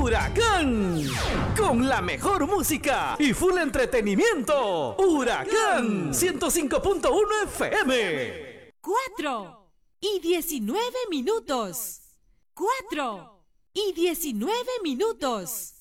Huracán. Con la mejor música y full entretenimiento. Huracán 105.1 FM. 4:19. 4:19.